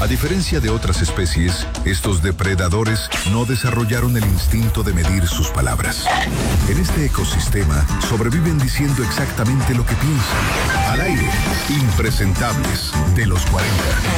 diferencia de otras especies, estos depredadores no desarrollaron el instinto de medir sus palabras. En este ecosistema sobreviven diciendo exactamente lo que piensan. Al aire, impresentables de los 40.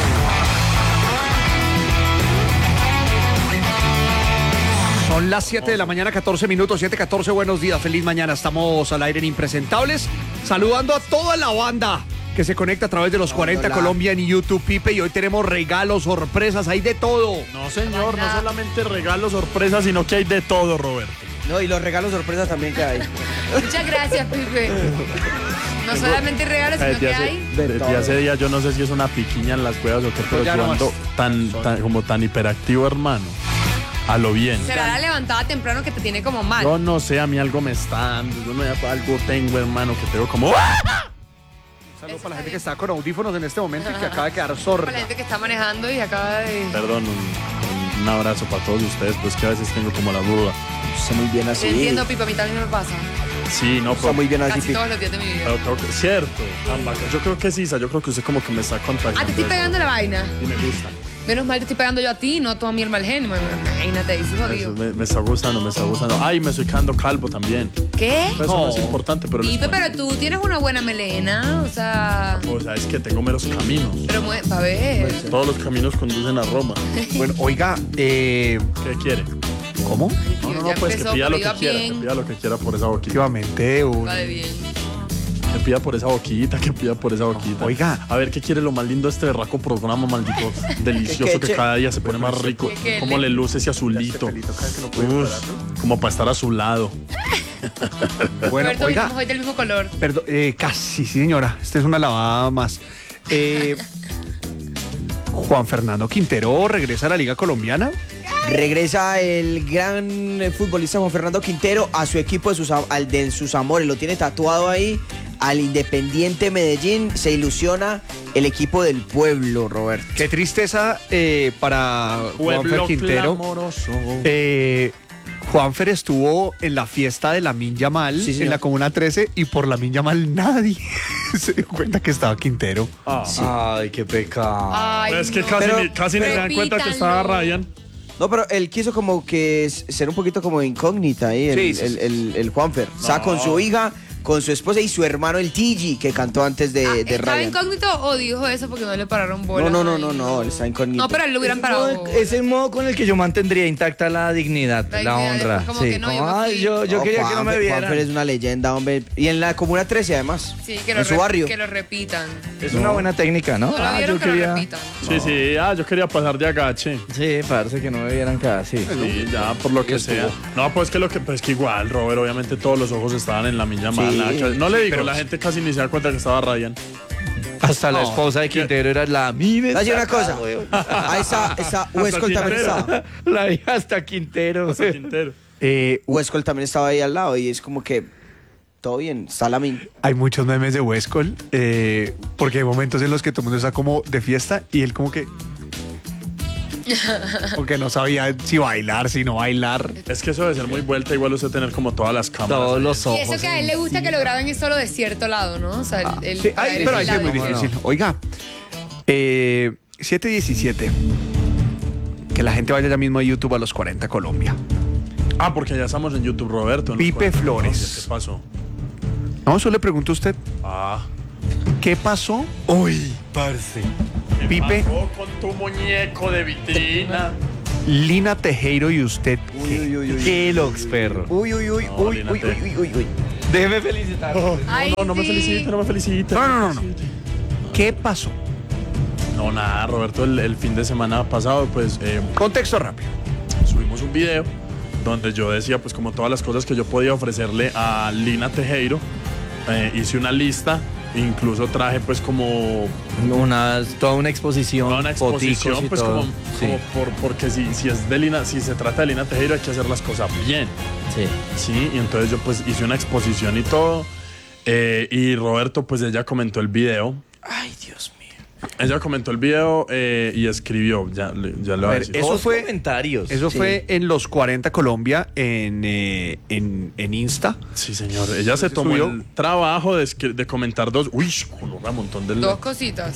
Son las 7 de la mañana, 14 minutos, 7:14, buenos días, feliz mañana. Estamos al aire en Impresentables, saludando a toda la banda que se conecta a través de los 40 Hola. Colombia en YouTube, Pipe, y hoy tenemos regalos, sorpresas, hay de todo. No, señor, no solamente regalos, sorpresas, sino que hay de todo, Roberto. No, y los regalos sorpresas también que hay. Muchas gracias, Pipe. No solamente regalos, sino que hay. Desde hace días yo no sé si es una piquiña en las cuevas o qué, pero ya yo no ando tan hiperactivo, hermano. A lo bien. Será la levantada temprano que te tiene como mal. Yo no sé, a mí algo me está dando, yo no sé, algo tengo, hermano, que tengo como... Saludos para la gente que está con audífonos en este momento y que acaba de quedar sorda. Para la gente que está manejando y acaba de... Perdón, un abrazo para todos ustedes, pues que a veces tengo como la duda. Está muy bien Te así. entiendo, Pipe, a mí también me pasa. Sí, no, Está muy bien así. Casi todos los días de mi vida. pero tengo que- cierto, ambas. Yo creo que sí, yo creo que usted como que me está contagiando. Ah, te estoy pegando la vaina. Y me gusta. Menos mal te estoy pegando yo a ti, no tú a mí el mal genio. Imagínate, dices Eso jodido. me está gustando, me está gustando. Ay, me estoy quedando calvo también. ¿Qué? Eso no es importante, pero... les Pipe, cuento. pero tú tienes una buena melena, o sea... O sea, es que tengo meros caminos. Pero, pa' ver. Todos los caminos conducen a Roma. Bueno, oiga, ¿Qué quiere? ¿cómo? No, Ya pues que empezó, pida lo pero que iba quiera, bien. que pida lo que quiera por esa boquita. Efectivamente, Va de bien. Que pida por esa boquita, que pida por esa boquita. Oiga. A ver, ¿qué quiere lo más lindo de este berraco programa, maldito? Delicioso, que cada día se pone más rico. ¿Qué? Cómo le luce ese azulito. Como para estar a su lado. Bueno, Roberto, oiga, estamos hoy del mismo color. perdón, casi, sí señora, esta es una lavada más. Juan Fernando Quintero regresa a la Liga Colombiana. Regresa el gran futbolista Juan Fernando Quintero a su equipo al de sus amores. Lo tiene tatuado ahí. Al Independiente Medellín. Se ilusiona el equipo del pueblo, Roberto. Qué tristeza para Juanfer Pueblo Quintero. clamoroso. Juanfer estuvo en la fiesta de Lamine Yamal Sí, señor. en la Comuna 13 y por Lamine Yamal nadie se dio cuenta que estaba Quintero. Ay, qué pecado. Ay, Es que no. casi ni se dan cuenta que estaba Ryan. No, pero él quiso como que ser un poquito como incógnita ahí, Sí. el Juanfer. O sea, con su hija, con su esposa y su hermano el Tigi, que cantó antes de ¿Estaba Ryan. incógnito o dijo eso porque no le pararon bola? No, él está incógnito. No, pero él le hubieran parado. Es el modo con el que yo mantendría intacta la dignidad, La la dignidad, honra. como Sí, que no, como, yo me ay, fui. yo quería que no me vieran. Juanfer es una leyenda, hombre. Y en la Comuna 13, además. Sí, que en su barrio. Que lo repitan. Es una buena técnica, ¿no? No lo vieron, yo que lo quería. repitan. Sí, yo quería pasar de agache. Sí, parece que no me vieran casi. Sí, ya, por lo que sea. No, pues que igual, Robert, obviamente todos los ojos estaban en la milla mala. No le digo, la gente casi ni se da cuenta que estaba Ryan. Hasta la esposa de Quintero era la mime. Oye, una cosa. Ahí está Huescol también Quintero. estaba. La hija hasta Quintero. Hasta Quintero. Huescol también estaba ahí al lado y es como que todo bien, está Lamine. Hay muchos memes de Huescol, porque hay momentos en los que todo el mundo está como de fiesta y él como que no sabía si bailar, si no bailar. Es que eso debe ser muy vuelta, igual usted tener como todas las cámaras. Todos los Y ojos. eso que a él le gusta que lo graben es solo de cierto lado, ¿no? O sea, él, Sí, para él pero es ahí el sí es muy lado. difícil. Oiga, 7:17. Que la gente vaya ya mismo a YouTube a los 40 Colombia. Ah, porque ya estamos en YouTube, Roberto. en los Pipe 40 Flores. Colombia. ¿Qué pasó? No, solo le pregunto a usted, Ah. ¿qué pasó? Uy, parce. ¿Qué Pipe. pasó con tu muñeco de vitrina? Lina Tejero y usted. Qué lox, perro. Uy. Déjeme felicitar. Ay, No me sí. felicite, no me felicite. No. ¿Qué pasó? No, nada, Roberto, el fin de semana pasado, pues Contexto rápido. subimos un video donde yo decía, pues como todas las cosas que yo podía ofrecerle a Lina Tejero. Hice una lista, incluso traje pues como Toda una exposición. toda una exposición, foticos y pues todo. porque si es de Lina, si se trata de Lina Tejero hay que hacer las cosas bien. Sí. Sí, y entonces yo pues hice una exposición y todo. Y Roberto, pues ella comentó el video. Ay, Dios mío. Ella comentó el video y escribió, ya le voy a ver, decir. eso Todos fue- comentarios. Eso fue en los 40 Colombia en Insta. Sí, señor. Ella se tomó subió. el trabajo de comentar dos. Uy, coloca un montón de. Dos cositas.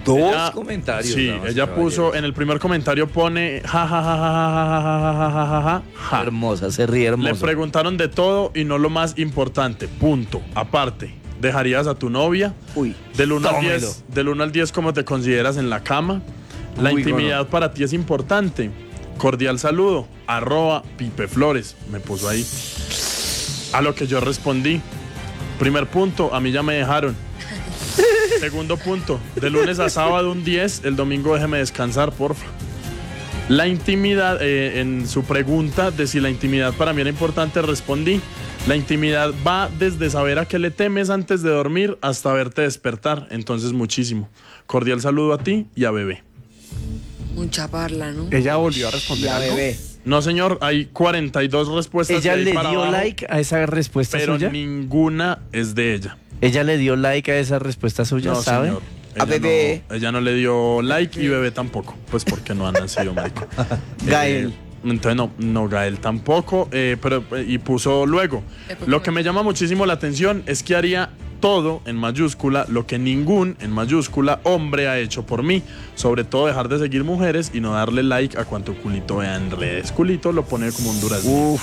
Dos comentarios. Sí, damas y ella caballeros. puso, en el primer comentario pone ja, ja, ja, ja, ja, ja, ja, ja, ja, ja, ja. Hermosa, se ríe Le hermoso. preguntaron de todo y no lo más importante. Punto. Aparte, ¿dejarías a tu novia? Uy. Del 1 al Tómelo. 10, del 1 al 10, ¿cómo te consideras en la cama? La Uy, intimidad para ti es importante. Cordial saludo. @pipeflores. Me puso ahí. A lo que yo respondí. Primer punto, a mí ya me dejaron. Segundo punto, de lunes a sábado un 10, el domingo déjeme descansar, porfa. La intimidad, en su pregunta de si la intimidad para mí era importante, respondí. La intimidad va desde saber a qué le temes antes de dormir hasta verte despertar. Entonces, muchísimo. Cordial saludo a ti y a Bebé. Mucha parla, ¿no? Ella volvió a responder Ya, algo. bebé. No, señor, hay 42 respuestas. ¿Ella de ahí le para dio abajo, like a esa respuesta pero suya? ninguna es de ella. ¿Ella le dio like a esa respuesta suya, No, sabe? señor. A Bebé. Ella no le dio like y Bebé tampoco. Pues porque no han nacido, marico. Gael. Entonces no, Gael tampoco. Y puso luego. Lo que me llama muchísimo la atención es que haría todo en mayúscula lo que ningún en mayúscula hombre ha hecho por mí. Sobre todo dejar de seguir mujeres y no darle like a cuanto culito vea en redes. Culito lo pone como un durazno.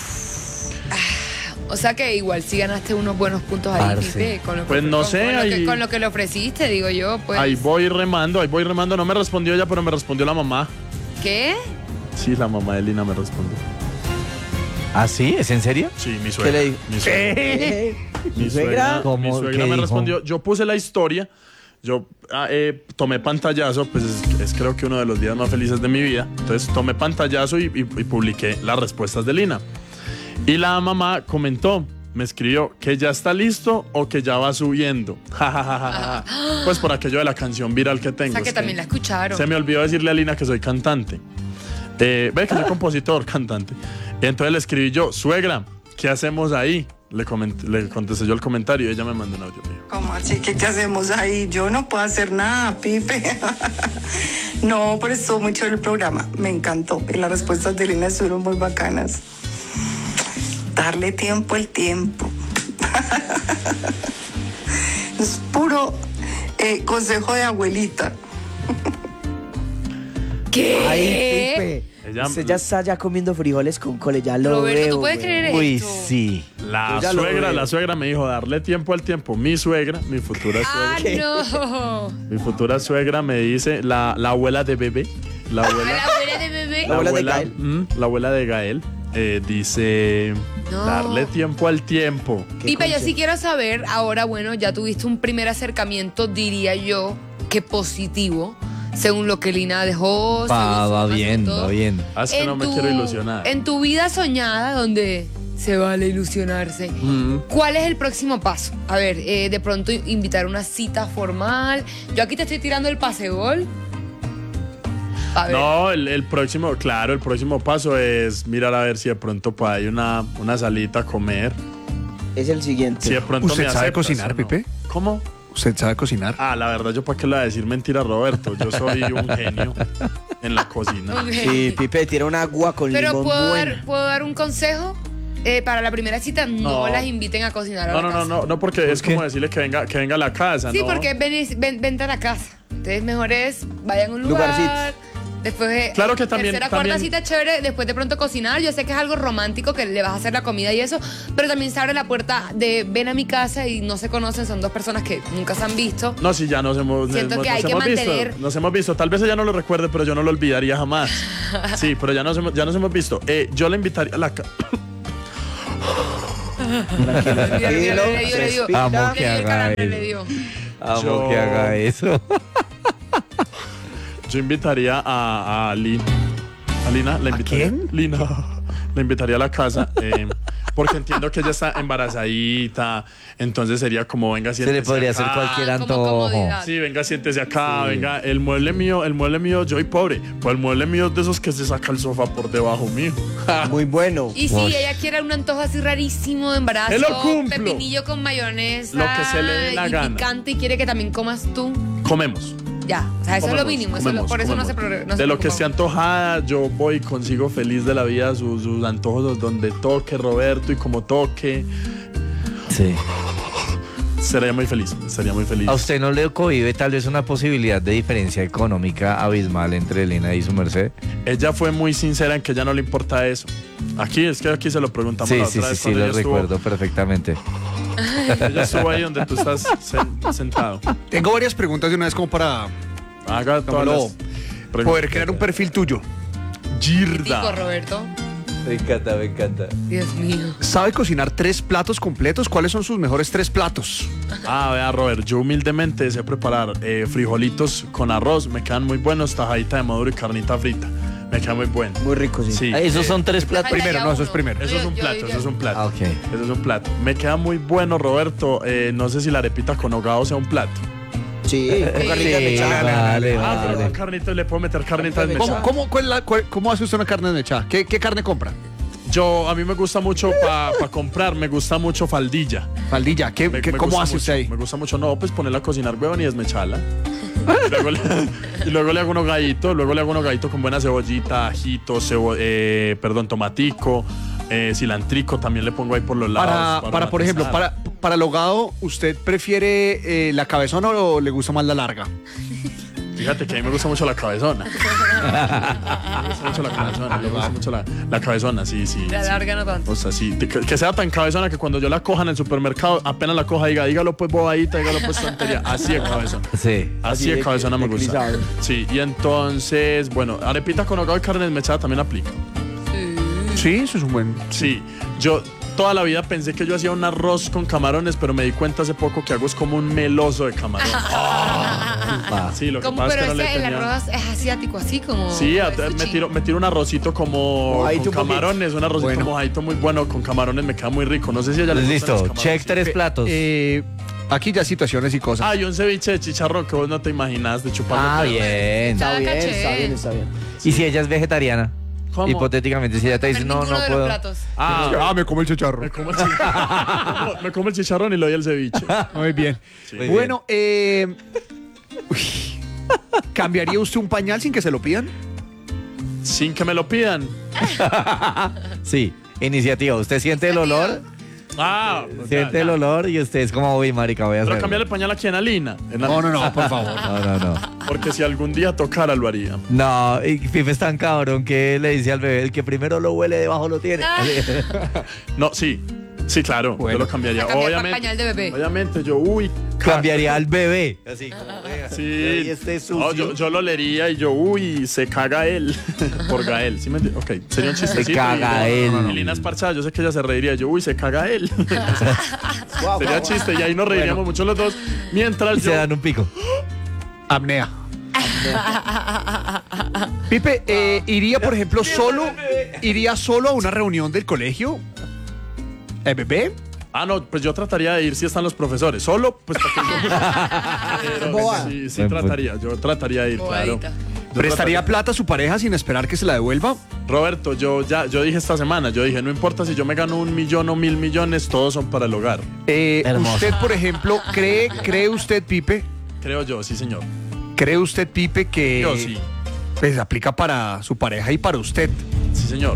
O sea que igual sí ganaste unos buenos puntos ahí, Parce. Pipe, con lo que, Pues no sé, ahí- con lo que le ofreciste, digo yo, pues. Ahí voy remando. No me respondió ella, pero me respondió la mamá. ¿Qué? Sí, la mamá de Lina me respondió. ¿Ah, sí? ¿Es en serio? Sí, mi suegra. ¿Qué le dijo? Mi suegra. Mi suegra, ¿Cómo? mi suegra ¿Qué me dijo? respondió. Yo puse la historia. Yo tomé pantallazo, pues es creo que uno de los días más felices de mi vida. Entonces tomé pantallazo y publiqué las respuestas de Lina. Y la mamá comentó, me escribió que ya está listo o que ya va subiendo. Ja, ja, ja, ja, ja. Pues por aquello de la canción viral que tengo. O sea que es también la escucharon. Se me olvidó decirle a Lina que soy cantante. Ve que soy compositor, cantante. Y entonces le escribí yo, suegra, ¿qué hacemos ahí? Le contesté yo el comentario y ella me mandó un audio mío. ¿Cómo así? ¿Qué hacemos ahí? Yo no puedo hacer nada, Pipe. No, pero estuvo muy chévere el programa. Me encantó. Y las respuestas de Lina estuvieron muy bacanas. Darle tiempo al tiempo. Es puro consejo de abuelita. ¿Qué? Ay, Pipe. Ella- Usted ya está ya comiendo frijoles con cole, ya lo Roberto, veo. ¿tú puedes güey. creer Uy, esto? sí. Ya lo veo. La suegra me dijo darle tiempo al tiempo. Mi suegra, mi futura Ah, suegra. no. Mi futura suegra me dice, la abuela de Bebé, la La abuela, abuela de bebé. La abuela de Gael. la abuela de Gael, dice No. darle tiempo al tiempo. Pipe, yo sí quiero saber, ahora, bueno, ya tuviste un primer acercamiento, diría yo, que positivo, según lo que Lina dejó. según su Va mamá, bien, según todo. va bien. Es que no me quiero ilusionar. En tu vida soñada, donde se vale ilusionarse, ¿cuál es el próximo paso? A ver, de pronto invitar una cita formal. Yo aquí te estoy tirando el pasegol. A ver. No, el próximo paso es mirar a ver si de pronto pues, hay una salita a comer. Es el siguiente. Si de pronto ¿Usted me sabe aceptas cocinar, o no. Pipe? ¿Cómo? ¿Usted sabe cocinar? Ah, la verdad, yo para qué le voy a decir mentira, Roberto. Yo soy un genio en la cocina. Ok. Sí, Pipe, tira un agua con Pero limón bueno. ¿puedo dar un consejo? Para la primera cita, no No. las inviten a cocinar a la casa. No, porque es qué? como decirle que venga a la casa, Sí, ¿no? porque vente a la casa. Entonces, mejor es vayan a un lugar. Lugarcito. Después, Claro que también- tercera, cuarta también- cita chévere, después de pronto cocinar. Yo sé que es algo romántico que le vas a hacer la comida y eso, pero también se abre la puerta de ven a mi casa y no se conocen, son dos personas que nunca se han visto. No, sí, ya nos hemos, Siento nos que hay que hemos mantener- visto. Nos hemos visto. Tal vez ella no lo recuerde, pero yo no lo olvidaría jamás. Sí, pero ya nos hemos visto. Yo la invitaría a la casa. Mira, le dio. respira. Amo que Le dio el haga carácter, eso. le dio. Amo Yo- que haga eso. Yo invitaría a Lina. ¿A Lina? ¿La invitaría? quién? Lina. La invitaría a la casa. Porque entiendo que ella está embarazadita. Entonces sería como, venga, Se siéntese le podría acá. hacer cualquier como antojo. comodidad. Sí, venga, siéntese acá, venga, el mueble mío, yo soy pobre, pues el mueble mío es de esos que se saca el sofá por debajo mío. Muy bueno. Y si ella quiere un antojo así rarísimo de embarazo, ¡Te lo cumplo! pepinillo con mayonesa, Lo que se le dé la y gana. picante y quiere que también comas tú, Comemos. ya. O sea, eso es lo Comemos, mínimo, comemos, por eso no se comemos. progresa. De lo que esté antojada, yo voy y consigo feliz de la vida sus antojos donde toque Roberto y como toque. Sí. sería muy feliz, sería muy feliz. ¿A usted no le cohíbe tal vez una posibilidad de diferencia económica abismal entre Elena y su merced? Ella fue muy sincera en que ella no le importa eso. Aquí se lo preguntamos Sí, la sí, otra sí, vez sí, cuando lo ella estuvo. recuerdo perfectamente. Ella estuvo ahí donde tú estás sentado. Tengo varias preguntas de una vez como para Haga todas lo- las preguntas. poder crear un perfil tuyo. Tico, Girda. Roberto. Me encanta. Dios mío. ¿Sabe cocinar 3 platos completos? ¿Cuáles son sus mejores 3 platos? Vea, Robert, yo humildemente sé preparar frijolitos con arroz, me quedan muy buenos, tajadita de maduro y carnita frita. Me queda muy bueno. Muy rico, sí. Sí. Esos son 3 platos. Faltaría primero, no, eso es uno. primero. Eso es un Yo plato, diría- eso es un plato. Ah, ok. Eso es un plato. Me queda muy bueno, Roberto. No sé si la arepita con hogado sea un plato. Sí, con carnita Sí, mechada. vale, Pero vale. carnita, le puedo meter carnita Carnita desmechada. ¿Cómo hace usted una carne desmechada? ¿Qué carne compra? A mí me gusta mucho para comprar, me gusta mucho faldilla. Faldilla, Me ¿cómo gusta hace mucho, usted ahí? Me gusta mucho, no, pues ponerla a cocinar, huevón, y desmecharla. y luego le hago un hogadito con buena cebollita, ajito, tomatico, cilantrico, también le pongo ahí por los lados. Para por ejemplo, matizar. para el hogado, ¿usted prefiere la cabezona o le gusta más la larga? Fíjate que a mí me gusta mucho la cabezona. Me gusta mucho la cabezona, me gusta mucho la cabezona, sí. La sí. larga no tanto. O sea, sí, que sea tan cabezona que cuando yo la coja en el supermercado, apenas la coja, dígalo pues bobadita, dígalo pues tontería. Así de cabezona. Sí. Así de cabezona me gusta. deslizado. Sí, y entonces, bueno, arepita con hogado y carne desmechada también aplica. Sí, eso es un buen... Sí, yo toda la vida pensé que yo hacía un arroz con camarones, pero me di cuenta hace poco que hago es como un meloso de camarón. Sí, lo que ¿Cómo? pasa es Pero que no le ese, el tenía... arroz es asiático, así como. Sí, como sushi. me tiro un arrocito como Mojadito con un poquito. camarones, un arrocito Bueno. mojadito muy bueno con camarones, me queda muy rico. No sé si a ella le gustan los Listo, camarones. check 3 platos. Aquí ya situaciones y cosas. Y un ceviche de chicharrón que vos no te imaginas de chupar. Ah, bien. Está Cada bien, caché. está bien. ¿Y si ella es vegetariana? ¿Cómo? Hipotéticamente, si ella te dice, no, Ninguno no de puedo. los platos. Me como el chicharro. Me como el chicharrón y le doy el ceviche. Muy bien. Muy Bueno, ¿cambiaría usted un pañal sin que se lo pidan? Sin que me lo pidan. Sí, iniciativa. ¿Usted siente el olor? Siente el olor y usted es como, uy, marica, voy a Pero hacer. cambiar el pañal aquí en Alina. No, por favor. No. Porque si algún día tocara, lo haría. No, y Pipe es tan cabrón que le dice al bebé, el que primero lo huele, debajo lo tiene. No, sí. Sí, claro. Bueno. Yo lo cambiaría. Cambiar para pañal de bebé. Obviamente, yo, Cambiaría al bebé. Así como, Sí. y este es No, sucio. yo lo olería y yo, se caga él. Por Gael. ¿Sí me entiendes? Ok, sería un chistecito. Se caga él. Y Lina es parchada, yo sé que ella se reiría. Yo, se caga él. Sería chiste y ahí nos reiríamos mucho los dos. Mientras Y se dan un pico. Apnea. Pipe, iría, por ejemplo, iría solo a una reunión del colegio. ¿Bebé? No, pues yo trataría de ir si están los profesores. Solo, pues para Boba. que sí Buen trataría. Yo trataría de ir, claro. Bobadita. Yo ¿Prestaría trataría- plata a su pareja sin esperar que se la devuelva? Roberto, yo dije esta semana, yo dije, no importa si yo me gano 1 millón o 1.000 millones, todos son para el hogar. Hermoso. Usted, por ejemplo, ¿cree usted, Pipe? Creo yo, sí, señor. ¿Cree usted, Pipe, que Yo sí. pues, aplica para su pareja y para usted? Sí, señor.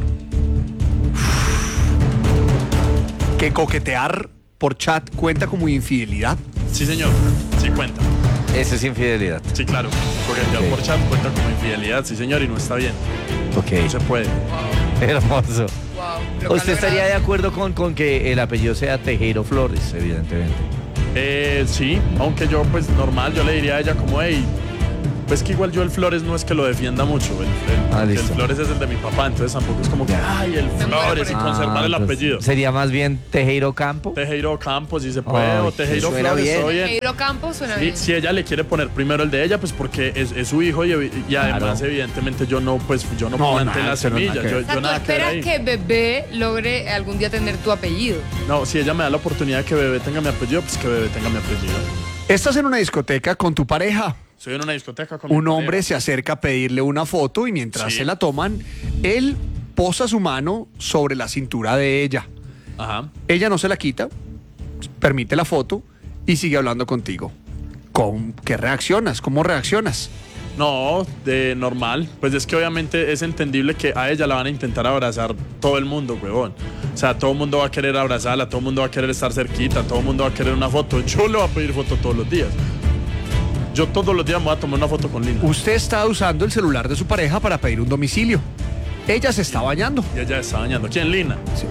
¿Que coquetear por chat cuenta como infidelidad? Sí, señor. Sí cuenta. Eso es infidelidad. Sí, claro. Coquetear Ok. por chat cuenta como infidelidad, sí, señor, y no está bien. Ok, No se puede. hermoso. Wow. ¿Usted estaría de acuerdo con que el apellido sea Tejero Flores, evidentemente? Sí, aunque yo, pues, normal, yo le diría a ella como, hey, pues que igual yo el Flores no es que lo defienda mucho. El Listo. Flores es el de mi papá, entonces tampoco es como que, ay, el Me muero Flores y por conservar el entonces, apellido. Sería más bien Tejero Campo. Tejero Campos, si se puede, Ay, o Tejero suena Flores, bien. todo bien. Jairo Campos suena Sí, bien. si ella le quiere poner primero el de ella, pues porque es su hijo y además, evidentemente, yo no planté nada, la eso no semilla. nada que Yo, ver. O sea, yo tú nada que ver esperas ahí. que bebé logre algún día tener tu apellido. No, si ella me da la oportunidad de que bebé tenga mi apellido, pues que bebé tenga mi apellido. Estás en una discoteca con tu pareja. Soy en una discoteca con mi Un hombre pareja. se acerca a pedirle una foto y mientras Sí. se la toman, él posa su mano sobre la cintura de ella. Ajá. Ella no se la quita, permite la foto y sigue hablando contigo. ¿Con qué reaccionas? ¿Cómo reaccionas? No, de normal. Pues es que obviamente es entendible que a ella la van a intentar abrazar todo el mundo, huevón. O sea, todo el mundo va a querer abrazarla, todo el mundo va a querer estar cerquita, todo el mundo va a querer una foto. Yo le voy a pedir foto todos los días. Yo todos los días me voy a tomar una foto con Lina. Usted está usando el celular de su pareja para pedir un domicilio. Ella se está bañando. Y ella está bañando. ¿Quién, Lina? Sí.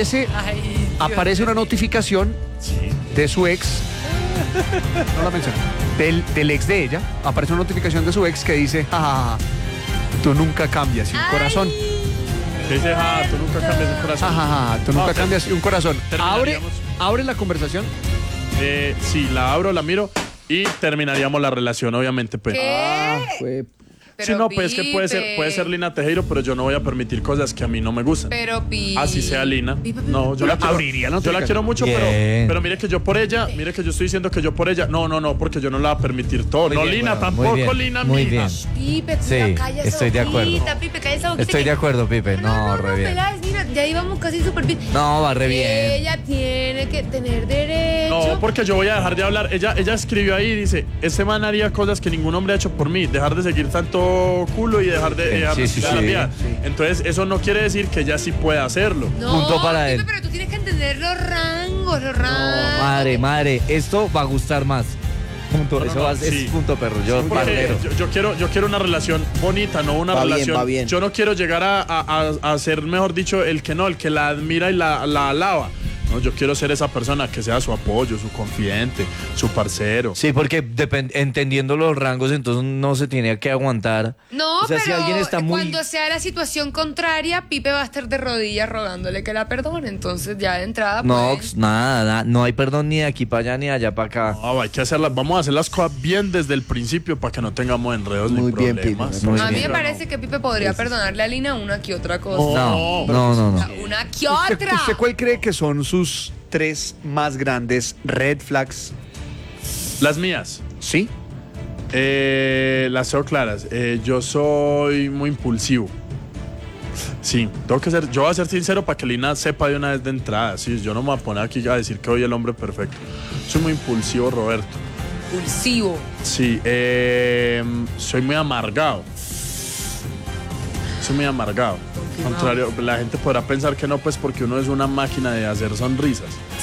Aparece una notificación de su ex. No la menciono. Del ex de ella. Aparece una notificación de su ex que dice: jajaja, tú nunca cambias, y un corazón. Dice: tú nunca cambias un corazón. Jajaja, tú nunca cambias, y un corazón. Terminaríamos. Abre la conversación. Sí, la abro, la miro y terminaríamos la relación, obviamente. Pues. ¿Qué? Sí, no, pues es que puede ser Lina Tejero, pero yo no voy a permitir cosas que a mí no me gustan. Pero así sea Lina. No, yo la quiero, abriría la yo la quiero mucho, Bien. pero mire que yo por ella, mire que yo estoy diciendo que yo por ella, no, porque yo no la voy a permitir todo. Muy No, bien, Lina, bueno, tampoco, muy bien, Lina, muy mija. bien. Pipe, tú Sí, la callas esa estoy de acuerdo. boquita, Pipe, calla esa boquita Estoy de que- acuerdo, Pipe. No, re bien. peláis, mira, ya íbamos casi súper bien. No, va re bien. Ella tiene que tener derecho. No, porque yo voy a dejar de hablar. Ella escribió ahí, dice, este man haría cosas que ningún hombre ha hecho por mí. Dejar de seguir tanto culo y dejar de Sí, la vida. Entonces, eso no quiere decir que ella sí pueda hacerlo. No, Punto para Pipe, él. pero tú tienes que entender los rangos. Madre, esto va a gustar más. Punto, eso no, es sí. punto, perro. Yo, Porque partero. yo quiero una relación bonita, no una Va bien, relación. va bien. Yo no quiero llegar a ser, mejor dicho, el que la admira y la alaba. No, yo quiero ser esa persona que sea su apoyo, su confidente, su parcero. Sí, porque entendiendo los rangos, entonces no se tenía que aguantar. No, O sea, pero si alguien está muy... cuando sea la situación contraria, Pipe va a estar de rodillas rogándole que la perdone. Entonces, ya de entrada, No, pues... nada, no hay perdón ni de aquí para allá ni de allá para acá. No, hay que hacerlas, vamos a hacer las cosas bien desde el principio para que no tengamos enredos Muy ni bien, problemas. Pipe, muy A mí bien. me parece que Pipe podría perdonarle a Lina una que otra cosa. No. Una que otra. ¿Usted cuál cree que son sus 3 más grandes red flags? Las mías, ¿Sí? las tengo claras. Yo soy muy impulsivo. Sí, yo voy a ser sincero para que Lina sepa de una vez de entrada. Sí, yo no me voy a poner aquí a decir que soy el hombre perfecto. Soy muy impulsivo, Roberto. Impulsivo. Sí, soy muy amargado. Soy muy amargado. Contrario, la gente podrá pensar que no, pues porque uno es una máquina de hacer sonrisas.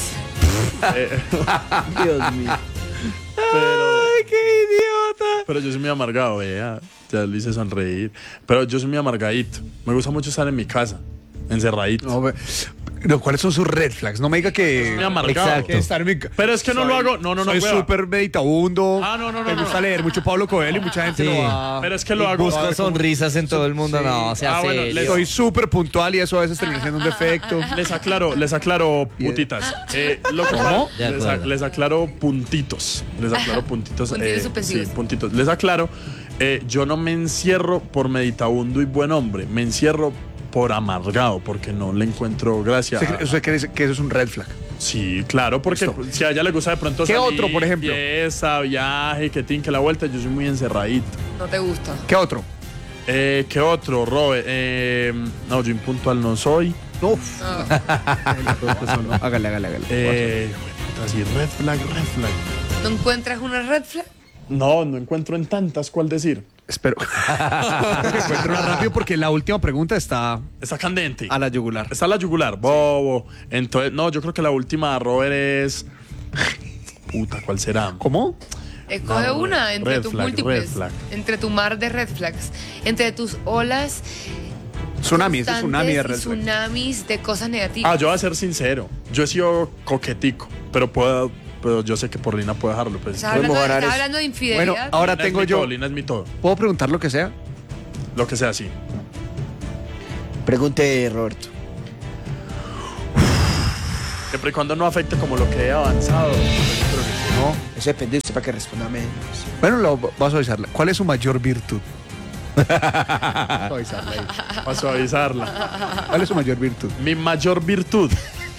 Dios mío. ¡Ay, qué idiota! Pero yo soy muy amargado, ya le hice sonreír. Pero yo soy muy amargadito. Me gusta mucho estar en mi casa, encerradito. No, ¿cuáles son sus red flags? No me diga que... Muy amargado. Exacto. que estar en mi... Pero es que no lo hago. No, Soy wea. súper meditabundo. No. Me gusta leer mucho Pablo Coelho y mucha gente Sí. lo va... Pero es que lo hago. Busco sonrisas en todo el mundo. No, se hace. bueno, Soy súper puntual y eso a veces termina siendo un defecto. Les aclaro putitas. Lo que ¿Cómo? De acuerdo. les aclaro puntitos. Les aclaro puntitos. Puntitos suspensivos. Sí, puntitos. Les aclaro, yo no me encierro por meditabundo y buen hombre. Me encierro por amargado, porque no le encuentro gracia. ¿Usted cree que eso es un red flag? Sí, claro, porque Listo. si a ella le gusta de pronto ¿Qué salir, otro, por ejemplo? fiesta, viaje, que tin, que la vuelta, yo soy muy encerradito. No te gusta. ¿Qué otro? ¿Qué otro, Robe? No, yo impuntual no soy. Uf. Hágale. Así, red flag. ¿No encuentras una red flag? No encuentro en tantas cuál decir. Espero. Encuentro una rápido porque la última pregunta está Está candente. a la yugular. Está la yugular, bobo. Entonces, no, yo creo que la última, Robert, es... Puta, ¿cuál será? ¿Cómo? Escoge No, una entre red tus flag, múltiples. red flag. Entre tu mar de red flags. Entre tus olas. Tsunami, ese tsunami de constantes red y flag. tsunamis de cosas negativas. Yo voy a ser sincero. Yo he sido coquetico, pero yo sé que por Lina puedo dejarlo. Pues. ¿Estás hablando, mejorar estás eso. hablando de infidelidad? Bueno, ahora Lina es tengo mi yo. todo, Lina es mi todo. ¿Puedo preguntar lo que sea? Lo que sea, sí. Pregunte, Roberto. Siempre y cuando no afecte como lo que he avanzado. Yo creo que sí. No, eso depende de usted para que responda menos. Bueno, vas a avisarle. ¿Cuál es su mayor virtud? Avisarle ahí. Para suavizarla. ¿Cuál es su mayor virtud? Mi mayor virtud.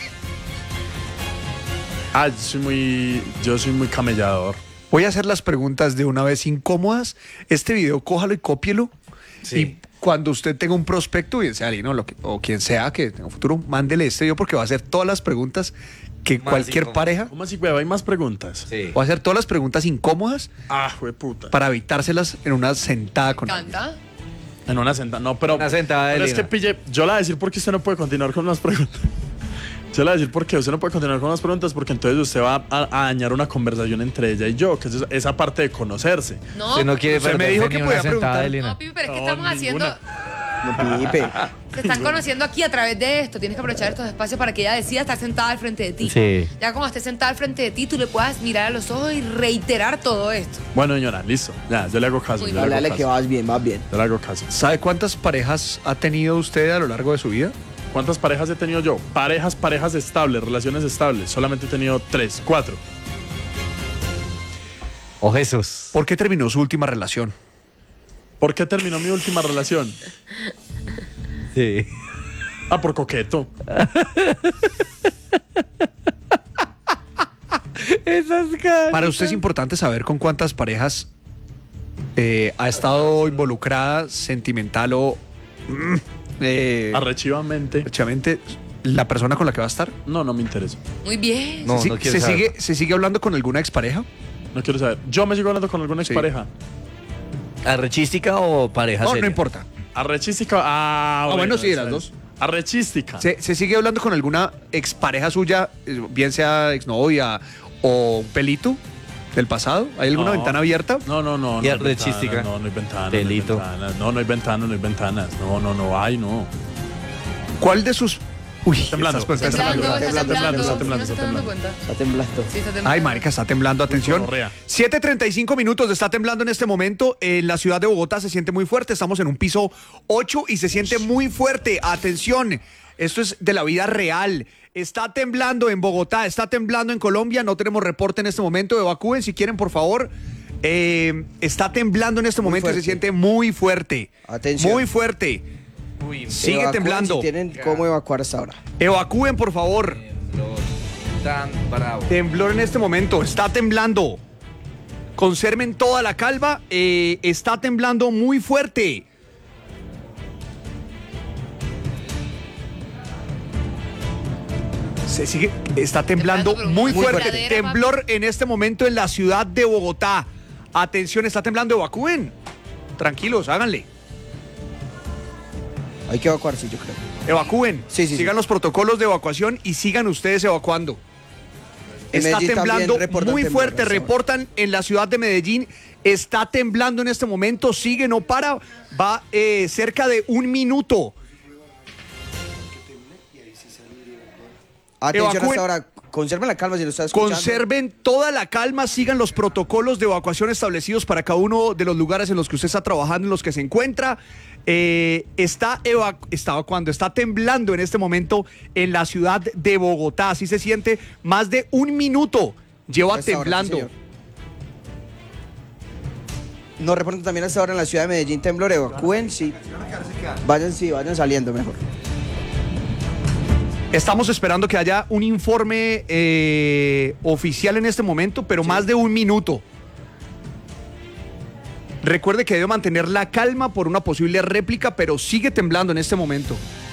Yo soy muy camellador. Voy a hacer las preguntas de una vez incómodas. Este video, cójalo y cópielo. Sí. Y cuando usted tenga un prospecto, bien sea Lino o quien sea que tenga un futuro, mándele este video porque va a hacer todas las preguntas que Más cualquier incómodo. pareja ¿Cómo así, güey? Hay más preguntas. Sí. va a hacer todas las preguntas incómodas Puta. para evitárselas en una sentada con alguien. ¿Canta? En una sentada. No, pero. Una sentada de Pero es que Lina. pille. Yo le voy a decir por qué usted no puede continuar con las preguntas. Yo le voy a decir por qué usted no puede continuar con las preguntas, porque entonces usted va a dañar una conversación entre ella y yo, que es esa parte de conocerse. No, Usted no quiere Usted me perderse dijo ni que una podía sentada de preguntar. Lina. no, Pipe, pero es que No, estamos haciendo... ninguna. No, Pipe. Se están conociendo aquí a través de esto. Tienes que aprovechar estos espacios para que ella decida estar sentada al frente de ti. Sí. Ya cuando esté sentada al frente de ti, tú le puedas mirar a los ojos y reiterar todo esto. Bueno, señora, listo. Ya, yo le hago caso. Muy Yo le hago Dale que caso. vas bien, vas bien. Yo le hago caso. ¿Sabe cuántas parejas ha tenido usted a lo largo de su vida? ¿Cuántas parejas he tenido yo? Parejas estables, relaciones estables. Solamente he tenido 3, 4. Oh, Jesús. ¿Por qué terminó su última relación? ¿Por qué terminó mi última relación? Sí. Por coqueto. Esas caras. Para usted es importante saber con cuántas parejas ha estado involucrada sentimental o Arrechivamente. efectivamente la persona con la que va a estar. No, no me interesa. Muy bien. No, se, no quiero se saber. sigue, ¿Se sigue hablando con alguna expareja? No quiero saber. Yo me sigo hablando con alguna Sí. expareja. ¿Arrechística o pareja No, seria? no importa. Arrechística. Bueno, sí, de esa las es. dos. Arrechística. ¿Se sigue hablando con alguna expareja suya, bien sea exnovia o un pelito del pasado? ¿Hay alguna No. ventana abierta? No. Y no hay arrechística. ventanas, No hay ventanas. Delito. No hay ventanas. No hay ventanas. No hay, no. ¿Cuál de sus... Uy, Temblando. estás- estás Temblando, temblando. está temblando. está ¿No temblando, se está está dando temblando. cuenta? Está temblando. Sí, está temblando. Ay, marica, está temblando, atención. Gonorrea. 7:35 minutos, está temblando en este momento. En la ciudad de Bogotá se siente muy fuerte. Estamos en un piso 8 y se siente muy fuerte. Atención, esto es de la vida real. Está temblando en Bogotá, está temblando en Colombia. No tenemos reporte en este momento. Evacúen si quieren, por favor. Está temblando en este momento y fuerte. se siente muy fuerte. Atención. Muy fuerte. Sigue Evacúen temblando. Si tienen cómo evacuar hasta ahora. Evacúen, por favor. Tan bravo. Temblor en este momento, está temblando. Conserven toda la calma, está temblando muy fuerte. Se sigue, está temblando Temblando, pero muy muy fuerte. fuerte. Temblor en este momento en la ciudad de Bogotá. Atención, está temblando, evacúen. Tranquilos, háganle. Hay que evacuar, sí, yo creo. Evacúen. Sí. Sigan los protocolos de evacuación y sigan ustedes evacuando. En Está Medellín temblando también reportan muy temblor fuerte, hasta ahora. reportan en la ciudad de Medellín. Está temblando en este momento, sigue, no para, va cerca de 1 minuto. Atención Evacúen. hasta ahora. Conserven la calma si lo está escuchando. Conserven toda la calma, sigan los protocolos de evacuación establecidos para cada uno de los lugares en los que usted está trabajando, en los que se encuentra. Está evacuando, está temblando en este momento en la ciudad de Bogotá. Así se siente, más de 1 minuto lleva Hasta ahora, temblando. sí, señor. Nos reportan también hasta ahora en la ciudad de Medellín temblor. Evacúen, sí. Vayan saliendo mejor. Estamos esperando que haya un informe oficial en este momento, pero más de 1 minuto. Recuerde que debe mantener la calma por una posible réplica, pero sigue temblando en este momento.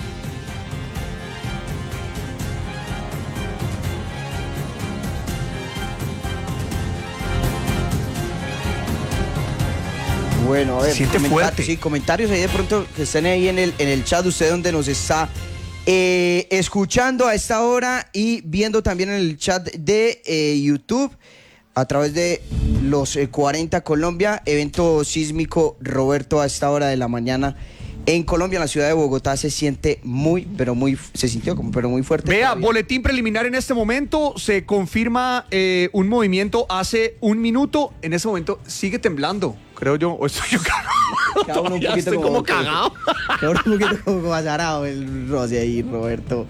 Bueno, a ver. Siente fuerte. Sí, comentarios ahí de pronto que estén ahí en el chat, usted donde nos está escuchando a esta hora y viendo también en el chat de YouTube a través de los 40 Colombia, evento sísmico Roberto a esta hora de la mañana en Colombia, en la ciudad de Bogotá se siente se sintió pero muy fuerte. Vea, todavía. boletín preliminar en este momento, se confirma un movimiento hace 1 minuto, en este momento sigue temblando, creo yo, o estoy yo cagado. Cada uno un Todavía poquito estoy como cagado. Cada uno un poquito como azarado el Rosy ahí, Roberto.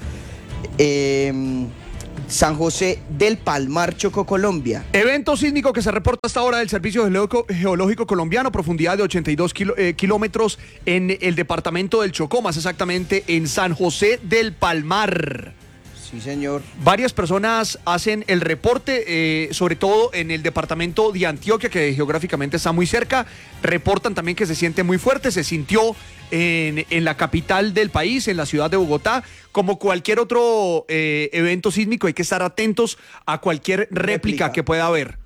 San José del Palmar, Chocó, Colombia. Evento sísmico que se reporta hasta ahora del Servicio Geológico Colombiano, profundidad de 82 kilómetros en el departamento del Chocó, más exactamente en San José del Palmar. Sí, señor. Varias personas hacen el reporte, sobre todo en el departamento de Antioquia, que geográficamente está muy cerca. Reportan también que se siente muy fuerte, se sintió en la capital del país, en la ciudad de Bogotá. Como cualquier otro evento sísmico, hay que estar atentos a cualquier réplica que pueda haber.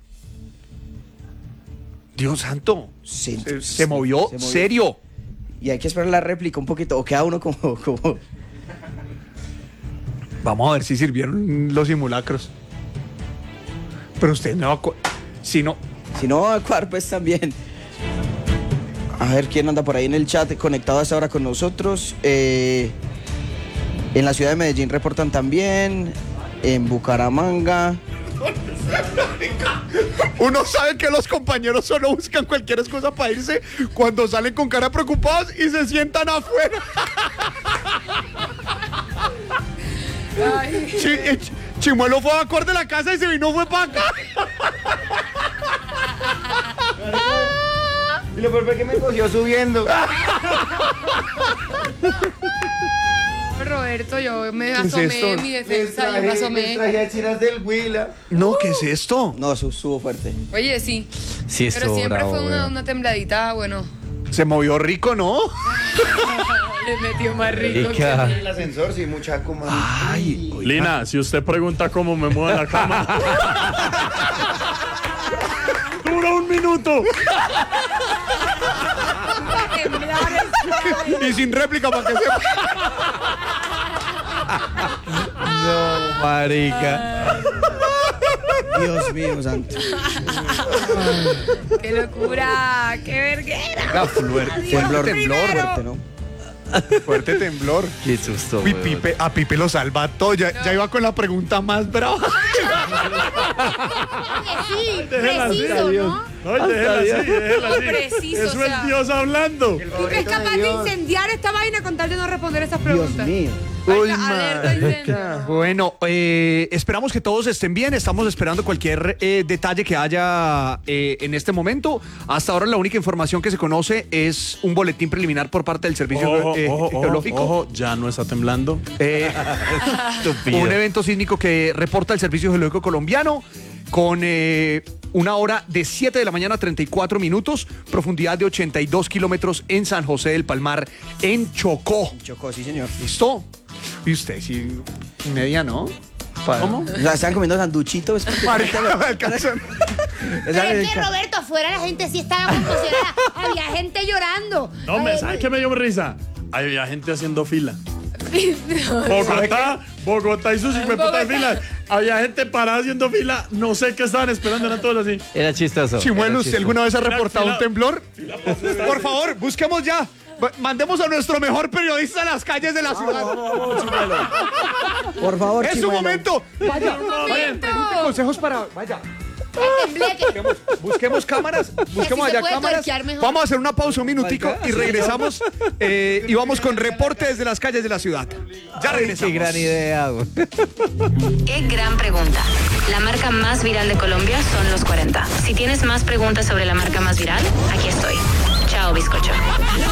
Dios santo, se movió serio. Y hay que esperar la réplica un poquito, o queda uno como... Vamos a ver si sirvieron los simulacros. Pero usted no... Si no va a evacuar, pues también. A ver quién anda por ahí en el chat conectado a esta hora con nosotros. En la ciudad de Medellín reportan también. En Bucaramanga. Uno sabe que los compañeros solo buscan cualquier excusa para irse cuando salen con cara preocupados y se sientan afuera. Chimuelo fue a evacuar de la casa y se vino fue para acá. Y lo peor fue que me cogió subiendo. Roberto, yo me asomé en mi defensa, yo me asomé. del Huila. No, ¿qué es esto? No, eso estuvo fuerte. Oye, sí. Sí, pero siempre bravo, fue una tembladita, bueno. Se movió rico, ¿no? Le metió más rico. El ascensor, sí, mucha coma. Ay, Lina, si usted pregunta cómo me muevo en la cama. Dura 1 minuto. Y sin réplica para que sepa. No, marica. Dios mío, santo. ¡Qué locura! ¡Qué verguera! Temblor, fuerte, ¿no? Fuerte temblor. Qué susto. Uy, weón. a Pipe lo salva todo. Ya iba con la pregunta más brava. Sí, Déjela así, preciso, ¿no? No, déjela así. Preciso, Eso o sea. es Dios hablando. Pipe es capaz de incendiar esta vaina con tal de no responder estas Dios preguntas. mío. Uy, Alerta incendio. Bueno, esperamos que todos estén bien. Estamos esperando cualquier detalle que haya en este momento. Hasta ahora la única información que se conoce es un boletín preliminar por parte del Servicio Geológico. Ojo, ya no está temblando. Un evento sísmico que reporta el Servicio Geológico Colombiano con una hora de 7 de la mañana, 34 minutos, profundidad de 82 kilómetros en San José del Palmar, en Chocó. Chocó, sí, señor. ¿Listo? Y usted, sí, media, ¿no? ¿Cómo? O sea, están comiendo sanduchitos. Pero es que Roberto, afuera la gente sí estaba conmocionada. Había gente llorando. No, ¿sabes qué me dio risa? Había gente haciendo fila. Bogotá y sus 50 filas. Había gente parada haciendo fila. No sé qué estaban esperando, eran todos así. Era chistoso. Chimuelo, ¿usted alguna vez ha Fila, reportado fila. un temblor? Por favor, busquemos ya. Mandemos a nuestro mejor periodista a las calles de la ciudad. Por favor, ¡Es su Chimuelo. momento! Vaya, pregunte consejos para... Vaya. Busquemos cámaras, busquemos Así se allá puede cámaras. tuerquear mejor. Vamos a hacer una pausa un minutico y regresamos y vamos con reporte desde las calles de la ciudad. Ya regresamos. Qué gran idea, güey. Qué gran pregunta. La marca más viral de Colombia son los 40. Si tienes más preguntas sobre la marca más viral, aquí estoy. Chao, bizcocho.